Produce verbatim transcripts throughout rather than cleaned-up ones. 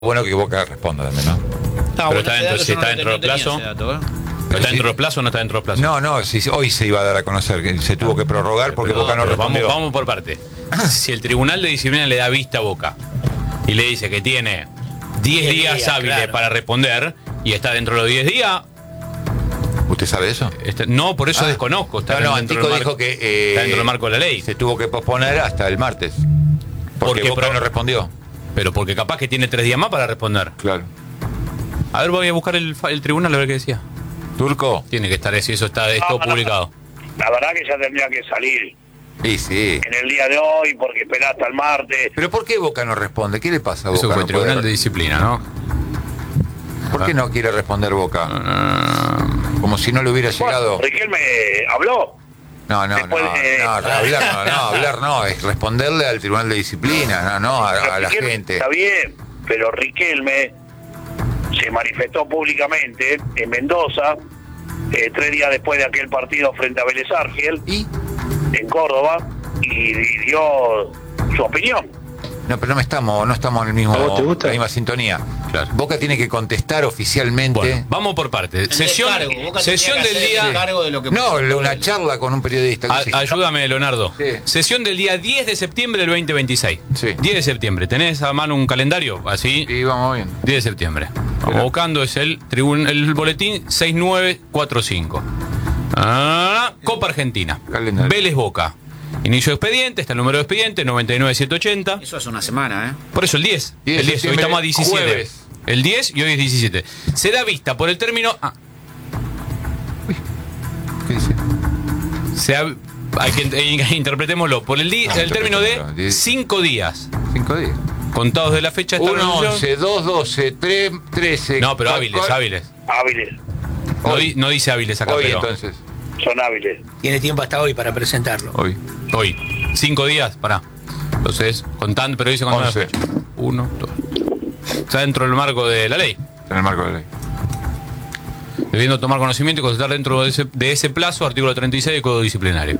Bueno, que Boca responda también, ¿no? No, Pero bueno, está ese dentro, dato si yo está no dentro del tenía plazo. ese dato, ¿eh? ¿Pero está dentro del plazo o no está dentro del plazo? No, no, si, hoy se iba a dar a conocer que se tuvo que prorrogar porque Pero Boca no pero respondió. vamos, vamos por parte. Si el Tribunal de Disciplina le da vista a Boca y le dice que tiene diez días días, hábiles claro. para responder y está dentro de los diez días, ¿Usted sabe eso? está- no, por eso Ah. desconozco. Está No, no, dentro Antico del dijo marco- que eh, está dentro del marco de la ley. se tuvo que posponer hasta el martes. Porque Porque Boca pro- no respondió. Pero porque capaz que tiene tres días más para responder. Claro. A ver, voy a buscar el, fa- el tribunal a ver qué decía. ¿Turco? Tiene que estar, si eso está es todo No, no, publicado. La verdad que ya tendría que salir Sí, sí. en el día de hoy porque esperá hasta el martes. ¿Pero por qué Boca no responde? ¿Qué le pasa a Boca? Eso fue No el Tribunal puede- de Disciplina, ¿no? ¿Por qué no quiere responder Boca? Ah, Como si no le hubiera llegado. Bueno, Riquelme habló. No, no, no, después de- no, hablar no, no, hablar no, es responderle al Tribunal de Disciplina, no, no, a, Pero a la Riquelme gente. Está bien, pero Riquelme se manifestó públicamente en Mendoza, eh, tres días después de aquel partido frente a Vélez Arfiel, ¿Y? en Córdoba, y, y dio su opinión. No, pero no estamos, no estamos en el mismo, ¿A vos te gusta? la misma sintonía. Claro. Boca tiene que contestar oficialmente. Bueno, vamos por partes. El Sesión, descargo, Boca sesión tendría que del hacer el día. descargo de lo que No, presentó una él. charla con un periodista. ¿qué A- sé yo? ayúdame, Leonardo. Sí. Sesión del día diez de septiembre del veinte veintiséis. Sí. diez de septiembre. ¿Tenés a mano un calendario? Así. Sí, vamos bien. diez de septiembre. Vamos Pero- buscando, es el tribun el boletín seis nueve cuatro cinco. Ah, Copa Argentina. Calendario. Vélez Boca. Inicio de expediente, está el número de expediente, noventa y nueve siete ochenta. Eso hace una semana, ¿eh? Por eso el diez. diez de El diez, hoy septiembre, estamos a diecisiete. jueves. El diez y hoy es diecisiete. Se da vista por el término. Ah, ¿Qué dice? se ha- hay que eh, interpretémoslo. Por el, di- Ah, el término de interpretémoslo. Diez. cinco días. Cinco días. Contados de la fecha de esta uno, resolución. once, dos, doce, tres, trece. No, pero cuatro- hábiles, hábiles. Hábiles, No, Hoy. di- no dice hábiles acá, Hoy pero. entonces. son hábiles. Tiene tiempo hasta hoy para presentarlo. Hoy. Hoy. Cinco días, pará. Entonces, contando, pero dice contando la Once. fecha. Uno, dos. Está dentro del marco de la ley. En el marco de la ley. Debiendo tomar conocimiento y constatar dentro de ese, de ese plazo, artículo treinta y seis del Código Disciplinario.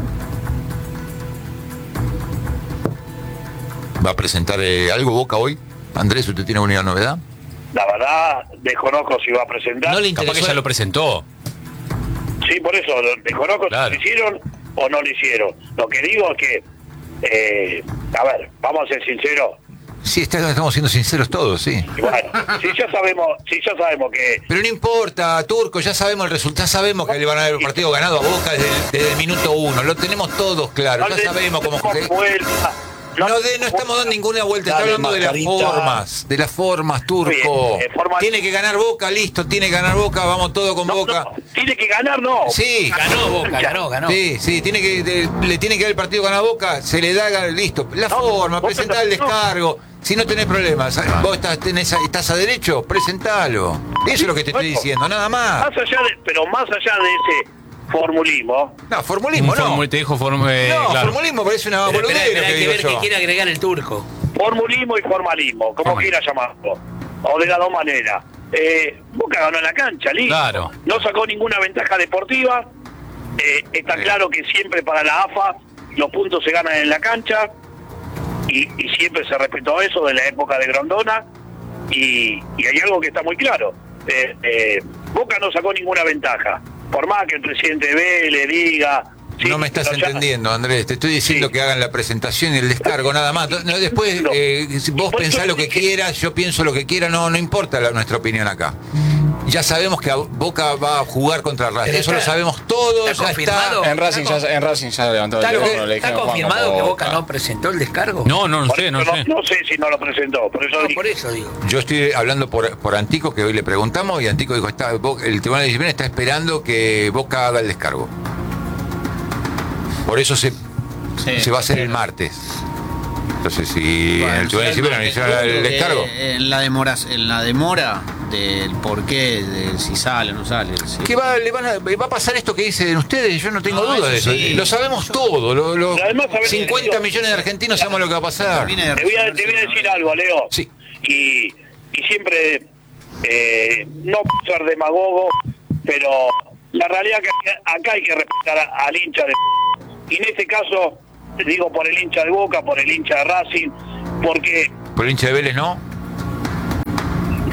¿Va a presentar eh, algo Boca hoy? Andrés, ¿usted tiene alguna novedad? La verdad, desconozco si va a presentar. No le Capaz que interesó. ya lo presentó. Sí, por eso, desconozco Claro. si lo hicieron o no lo hicieron. Lo que digo es que, eh, a ver, vamos a ser sinceros. Sí, está- estamos siendo sinceros todos, sí. Y bueno, si ya sabemos, si ya sabemos que Pero no importa, Turco, ya sabemos el resultado, ya sabemos que le van a dar el partido ganado a Boca desde, desde el minuto uno, lo tenemos todos claro, ya le- sabemos cómo... no que- vuelta, No, de- no estamos dando ninguna vuelta, está Dale, hablando de las mascarita. formas, de las formas, Turco. Bien, eh, forma- Tiene que ganar Boca, listo, tiene que ganar Boca, vamos todo con no, Boca. no, tiene que ganar, no. Sí, Ganó Boca, ganó, ganó. sí, sí, tiene que, de- le tiene que dar el partido ganado a Boca, se le da, listo. La No, forma, vos presentar el pensás- no. descargo. Si no tenés problemas, vos estás, tenés, estás a derecho, presentalo. Eso es lo que te estoy Bueno, diciendo, nada más. Más allá de, pero más allá de ese formulismo, No, formulismo, Un no. formul- te dijo form- eh, No, claro. formulismo parece una Pero boludez espera, lo espera, que hay que digo ver yo. qué quiere agregar el turco. formulismo y formalismo, como Formal. quiera llamarlo, o de las dos maneras. Eh, Boca ganó en la cancha, listo. Claro. No sacó ninguna ventaja deportiva. Eh, está Sí. claro que siempre para la A F A los puntos se ganan en la cancha y, y siempre se respetó eso de la época de Grondona y, y hay algo que está muy claro. Eh, eh, Boca no sacó ninguna ventaja. Por más que el presidente de Vélez diga... sí, No me estás pero ya- entendiendo, Andrés. Te estoy diciendo Sí. que hagan la presentación y el descargo, nada más. No, después, No. eh, si vos Por pensás eso lo que dije- quieras, yo pienso lo que quiera, no, no importa la- nuestra opinión acá. Ya sabemos que a Boca va a jugar contra Racing. Pero Eso lo está- sabemos todos, está ya confirmado. está. En Racing, ya, en Racing ya levantó el ¿Está, teléfono, le está dijeron, Juan, confirmado como que Boca no presentó el descargo? No, no, no por sé, eso no sé. no sé si no lo presentó, por eso No, dije- por eso digo. Yo estoy hablando por, por Antico, que hoy le preguntamos, y Antico dijo, está, Bo- el Tribunal de Disciplina está esperando que Boca haga el descargo. Por eso se, Sí. se va a hacer el martes. Entonces, si en el Tribunal de Disciplina no hicieron el Segundo, descargo... que En la demora, en la demora del por qué, de si sale o no sale. si- Que va, le van a, va a pasar esto que dicen ustedes, yo no tengo No, duda de eso eso. sí. Lo sabemos todo. Lo, lo- Pero además, ¿sabés qué cincuenta digo? millones de argentinos sabemos lo que va a pasar. Termine de Te voy a, te voy a resolverse decir una algo, Leo. Sí. Y, y siempre, eh, no por ser demagogo, pero la realidad es que acá hay que respetar a- al hincha de... Y en este caso, digo por el hincha de Boca, por el hincha de Racing, porque Por el hincha de Vélez, ¿no?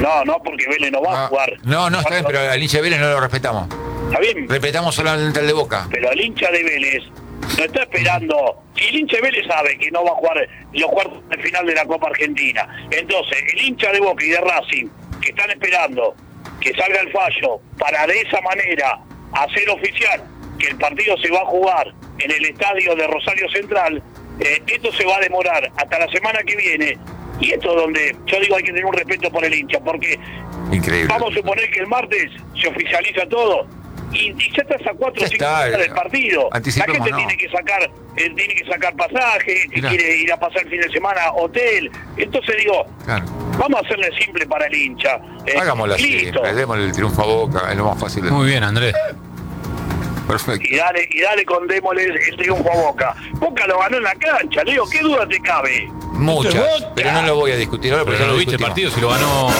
No, no, porque Vélez no va a No, jugar. no, no, está bien, pero al hincha de Vélez no lo respetamos. Está bien, Respetamos solamente al de Boca. pero el hincha de Vélez no está esperando. Si el hincha de Vélez sabe que no va a jugar los cuartos de final de la Copa Argentina, entonces el hincha de Boca y de Racing, que están esperando que salga el fallo para de esa manera hacer oficial que el partido se va a jugar en el estadio de Rosario Central, eh, esto se va a demorar hasta la semana que viene. Y esto es donde yo digo hay que tener un respeto por el hincha, porque Increíble. vamos a suponer que el martes se oficializa todo y, y ya estás a cuatro o Ya cinco está, días del eh, partido. La anticipemos, gente no. tiene que sacar eh, tiene que sacar pasaje, que Mirá. quiere ir a pasar el fin de semana hotel. Entonces digo, Claro. vamos a hacerle simple para el hincha. Eh, Hagámoslo así. listo. Le démosle el triunfo a Boca, es lo más fácil. de- Muy bien, Andrés. Perfecto. Y dale, y dale con démosle el triunfo a Boca. Boca lo ganó en la cancha, Leo, ¿qué duda te cabe? Muchas, Boca. pero no lo voy a discutir ahora Pero porque no ya lo lo viste el discutimos. partido, si lo ganó.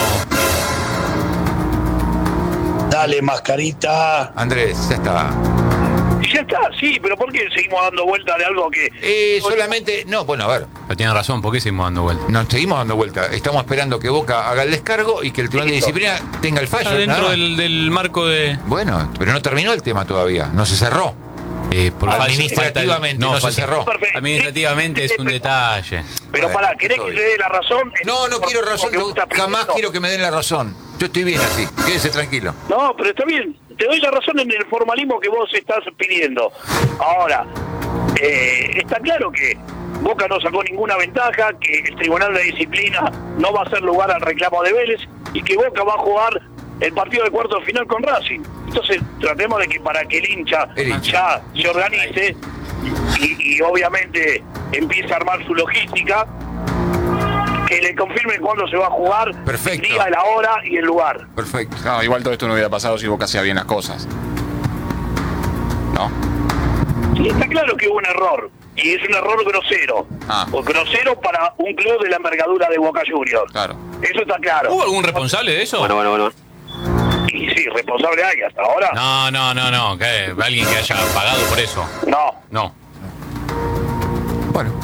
Dale, mascarita. Andrés, ya está. Y ya está, sí, pero ¿por qué seguimos dando vuelta de algo que... Eh, solamente, no, bueno, a ver, Pero tiene razón, ¿por qué seguimos dando vueltas? nos seguimos dando vuelta. Estamos esperando que Boca haga el descargo y que el Tribunal de Listo. Disciplina tenga el fallo. Está nada dentro más. del, del marco de. Bueno, pero no terminó el tema todavía, no se cerró. Eh, por falta- Administrativamente falta- no, se falta- cerró. Perfecto. Administrativamente es un detalle. Pero Bueno, pará, ¿querés que estoy- te dé la razón? No, no quiero razón, Porque vos estás jamás pidiendo. quiero que me den la razón. Yo estoy bien así, quédese tranquilo. No, pero está bien. Te doy la razón en el formalismo que vos estás pidiendo. Ahora, eh, está claro que Boca no sacó ninguna ventaja, que el Tribunal de Disciplina no va a hacer lugar al reclamo de Vélez y que Boca va a jugar el partido de cuarto de final con Racing. Entonces, tratemos de que para que el hincha, El hincha. ya se organice y, y obviamente empiece a armar su logística, que le confirmen cuándo se va a jugar, Perfecto. el día, la hora y el lugar. Perfecto. No, igual todo esto no hubiera pasado si Boca hacía bien las cosas. ¿No? Sí, está claro que hubo un error, y es un error grosero. Ah. O grosero para un club de la envergadura de Boca Juniors. Claro. Eso está claro. ¿Hubo algún responsable de eso? Bueno, bueno, bueno. Y sí, responsable hay hasta ahora. No, no, no, no. que Alguien que haya pagado por eso. No. No. Bueno.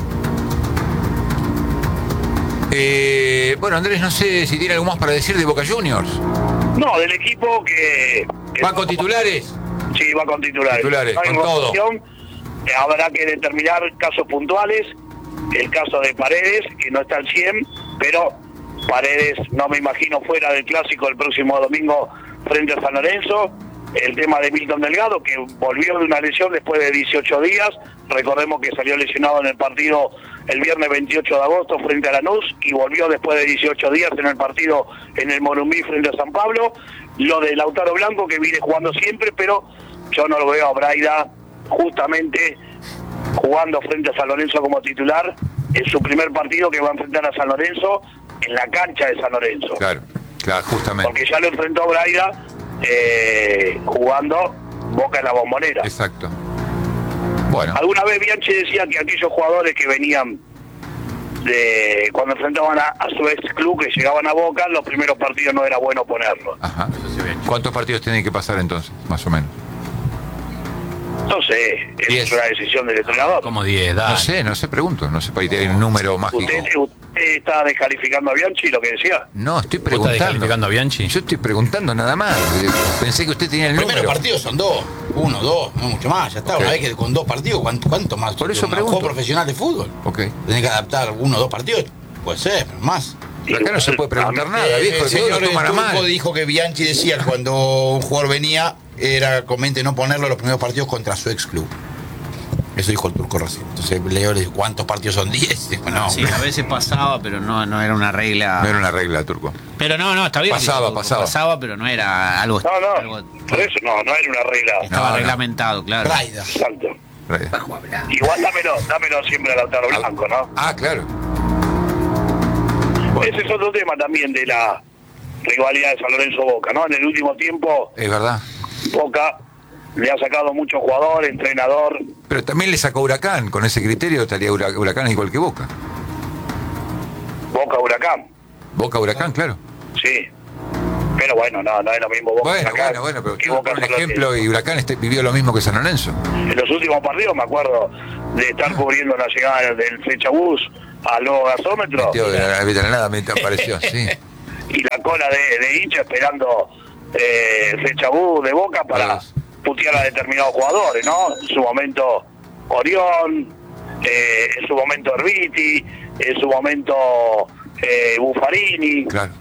Eh, bueno, Andrés, no sé si tiene algo más para decir de Boca Juniors. No, del equipo que... que ¿Va con titulares? Sí, va con titulares. Titulares, No hay con todo. rotación. Eh, Habrá que determinar casos puntuales. El caso de Paredes, que no está al cien, pero Paredes no me imagino fuera del clásico el próximo domingo frente a San Lorenzo. El tema de Milton Delgado, que volvió de una lesión después de dieciocho días. Recordemos que salió lesionado en el partido el viernes veintiocho de agosto frente a Lanús y volvió después de dieciocho días en el partido en el Morumbí frente a San Pablo. Lo de Lautaro Blanco, que viene jugando siempre, pero yo no lo veo a Braida justamente jugando frente a San Lorenzo como titular en su primer partido que va a enfrentar a San Lorenzo en la cancha de San Lorenzo. Claro, claro, justamente. Porque ya lo enfrentó Braida eh, jugando Boca en la Bombonera. Exacto. Bueno, Alguna vez Bianchi decía que aquellos jugadores que venían de cuando enfrentaban a, a su ex club, que llegaban a Boca, los primeros partidos no era bueno ponerlos. ajá. ¿Cuántos partidos tienen que pasar entonces, más o menos? No sé, es Diez. una decisión del entrenador. Como diez, da. No sé, no sé, pregunto. No sé, para hay un número mágico. ¿Usted, ¿Usted está descalificando a Bianchi lo que decía? No, estoy ¿Vos estás preguntando. descalificando a Bianchi? Yo estoy preguntando nada más. Pensé que usted tenía el Primeros número. partidos son dos, uno, dos, no mucho más, ya está. Ok. Una vez que con dos partidos, ¿cuánto, cuánto más? Por eso un pregunto. juego profesional de fútbol. Ok. Tenés que adaptar uno o dos partidos, puede ser, pero más. Pero acá no se puede preguntar nada, Eh, viejo. el que señor todos lo toman a Turco mal. dijo que Bianchi decía cuando un jugador venía era conveniente no ponerlo en los primeros partidos contra su ex club. Eso dijo el Turco recién. Entonces Leo le dijo, ¿cuántos partidos son? diez. Dijo, no, Sí, a veces pasaba, pero no, no era una regla. No era una regla, Turco. Pero no, no, está bien. Pasaba, que- pasaba. Pasaba, pero no era algo. No, no, algo- por eso no, no era una regla. estaba No, no. reglamentado, claro. Braida. Exacto. Regla. Bajo hablar. Igual dámelo, dámelo siempre a Lautaro Blanco, ¿no? Ah, claro. Ese es otro tema también de la rivalidad de San Lorenzo Boca, ¿no? En el último tiempo, Es verdad. Boca le ha sacado mucho jugador, entrenador. Pero también le sacó Huracán. Con ese criterio estaría Hura- Huracán igual que Boca. Boca Huracán, Boca Huracán, claro. sí. Pero bueno, no, no es lo mismo Boca Bueno, Huracán bueno, bueno, pero que usted Boca pone un San Lorenzo. ejemplo y Huracán este- vivió lo mismo que San Lorenzo. En los últimos partidos me acuerdo de estar cubriendo la llegada del Flecha Bus al nuevo gasómetro. Metió de la veteranada, me apareció, sí. y la cola de, de hincha esperando eh, el rechabú de Boca para putear a determinados jugadores, ¿no? En su momento Orión, eh, en su momento Erviti, en su momento eh, Buffarini. Claro.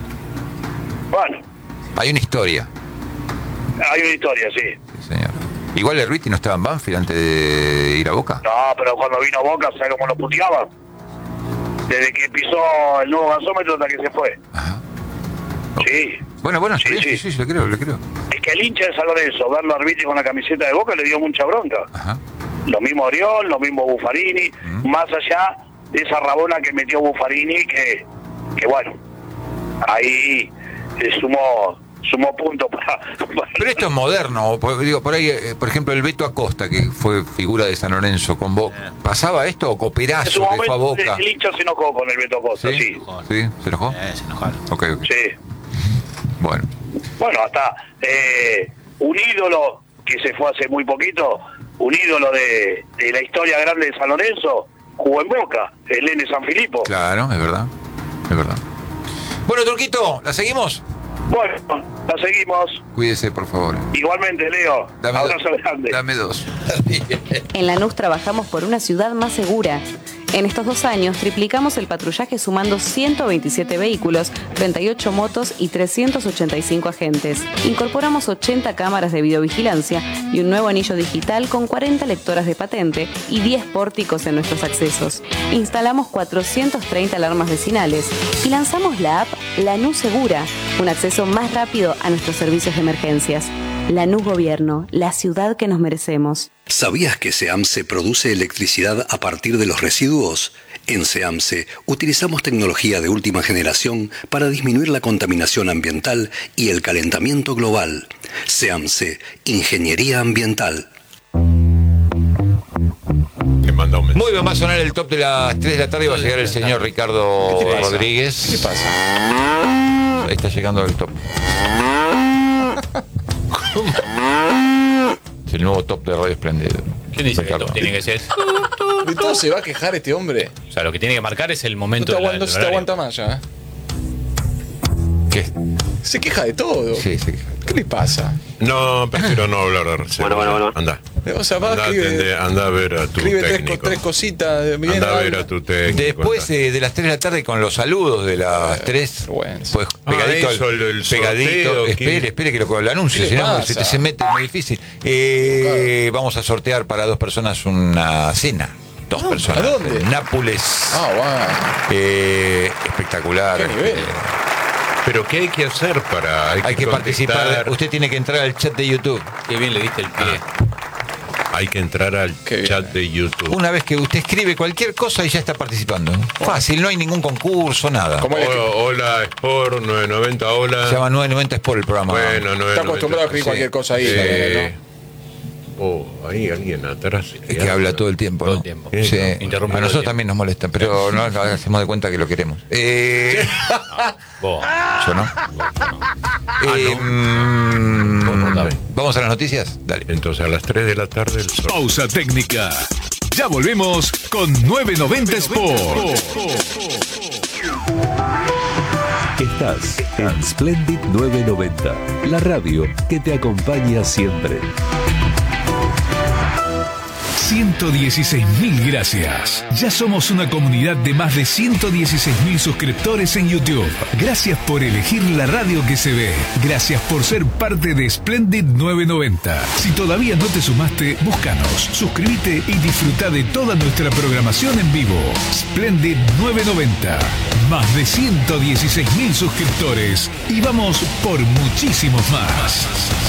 Bueno, Hay una historia. hay una historia, sí. Sí, señor. Igual Erviti no estaba en Banfield antes de ir a Boca. No, pero cuando vino a Boca, ¿sabes cómo lo puteaban? Desde que pisó el nuevo gasómetro hasta que se fue. Ajá. Sí. Bueno, bueno, Sí, sí, sí, sí. sí, le creo, le creo. Es que el hincha de San Lorenzo, verlo a Erviti con la camiseta de Boca le dio mucha bronca. Ajá. Lo mismo Orión, lo mismo Buffarini, Mm. más allá de esa rabona que metió Buffarini, que, que bueno, ahí eh, sumó sumó puntos para, para- Pero esto es moderno, por, digo, por ahí, eh, por ejemplo, el Beto Acosta, que fue figura de San Lorenzo con Boca, ¿pasaba esto o En su Cooperazo que fue a momento Boca? el hincha se enojó con el Beto Costa, sí. ¿Sí? ¿Sí? ¿Se enojó? Eh, se enojaron. Ok, ok. Sí. Bueno. Bueno, hasta eh, un ídolo que se fue hace muy poquito, un ídolo de, de la historia grande de San Lorenzo, jugó en Boca, el Nene Sanfilippo. Claro, es verdad. Es verdad. Bueno, Turquito, ¿la seguimos? Bueno, la seguimos. Cuídese, por favor. Igualmente, Leo. Dame, Abrazo do- grande. dame dos. En Lanús trabajamos por una ciudad más segura. En estos dos años triplicamos el patrullaje sumando ciento veintisiete vehículos, treinta y ocho motos y trescientos ochenta y cinco agentes. Incorporamos ochenta cámaras de videovigilancia y un nuevo anillo digital con cuarenta lectoras de patente y diez pórticos en nuestros accesos. Instalamos cuatrocientas treinta alarmas vecinales y lanzamos la app Lanús Segura, un acceso más rápido a nuestros servicios de emergencias. Lanús Gobierno, la ciudad que nos merecemos. ¿Sabías que SEAMSE produce electricidad a partir de los residuos? En SEAMSE utilizamos tecnología de última generación para disminuir la contaminación ambiental y el calentamiento global. SEAMSE, Ingeniería Ambiental. Muy bien, va a sonar el top de las tres de la tarde y va a llegar el señor Ricardo ¿Qué te pasa? Rodríguez. ¿Qué pasa? Está llegando el top. Es el nuevo top de Radio Espléndido. ¿Quién dice que Ricardo. esto tiene que ser? ¿De todo se va a quejar este hombre? O sea, lo que tiene que marcar es el No, momento te de la- aguanta, del se te horario. aguanta más ya. ¿eh? ¿Qué? Se queja de todo. Sí, sí. ¿Qué le pasa? No, prefiero no hablar. Bueno, bueno, bueno. Anda. O sea, va, Anda, escribe, atende, anda a ver a tu escribe tres, co- técnico. tres cositas. Viene, Anda a ver habla. a tu técnico. Después anda. eh, de las tres de la tarde con los saludos de las tres, pues pegadito, Ah, eso, al- el- el pegadito, sorteo, espere, ¿qué? espere que lo el anuncio, ¿Qué si le no pasa? se, te- se mete muy difícil. Eh, Vamos a sortear para dos personas una cena. Dos personas. ¿a dónde? En Nápoles. Ah, wow. Eh, espectacular. ¿Qué nivel? Eh, Pero ¿qué hay que hacer para...? hay que participar. contestar, Usted tiene que entrar al chat de YouTube. Qué bien le diste el pie. Hay que entrar al Qué bien. chat de YouTube. Una vez que usted escribe cualquier cosa y ya está participando. Fácil, no hay ningún concurso, nada. Como el- O- hola, Sport nueve noventa, hola. Se llama nueve noventa es por el programa. Bueno, nueve noventa. Está acostumbrado a escribir Sí. cualquier cosa ahí. Eh, ¿no? Oh, ahí alguien atrás. Es que habla todo el tiempo. Todo ¿no? el tiempo. Sí. Interrumpe A todo el nosotros tiempo. también nos molesta, pero no no, hacemos de cuenta que lo queremos. Eh, Vos. yo no. Eh, mm, Vamos a las noticias. Dale. Entonces a las tres de la tarde el sorteo. Pausa técnica. Ya volvemos con nueve noventa Sport. Estás en Splendid nueve noventa, la radio que te acompaña siempre. ciento dieciséis mil gracias. Ya somos una comunidad de más de ciento dieciséis mil suscriptores en YouTube. Gracias por elegir la radio que se ve. Gracias por ser parte de Splendid nueve noventa. Si todavía no te sumaste, búscanos, suscríbete y disfruta de toda nuestra programación en vivo. Splendid nueve noventa. Más de ciento dieciséis mil suscriptores. Y vamos por muchísimos más.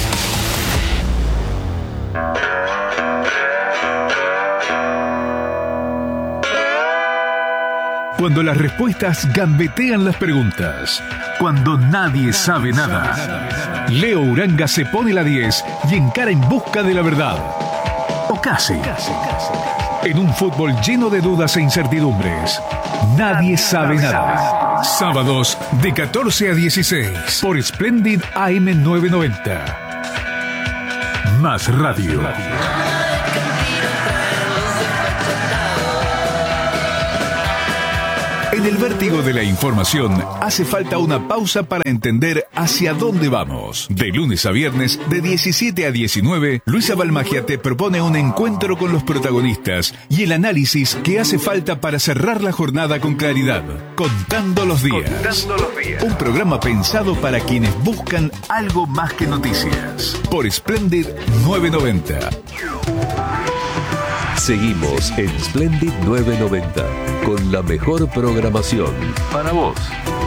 Cuando las respuestas gambetean las preguntas. Cuando nadie sabe nada. Leo Uranga se pone la diez y encara en busca de la verdad. O casi. En un fútbol lleno de dudas e incertidumbres. Nadie sabe nada. Sábados de catorce a dieciséis por Splendid A M nueve noventa. Más radio. En En el vértigo de la información hace falta una pausa para entender hacia dónde vamos. De lunes a viernes, de diecisiete a diecinueve, Luisa Balmagia te propone un encuentro con los protagonistas y el análisis que hace falta para cerrar la jornada con claridad. Contando los días. Contando los días. Un programa pensado para quienes buscan algo más que noticias. Por Splendid novecientos noventa. Seguimos en Splendid novecientos noventa con la mejor programación para vos.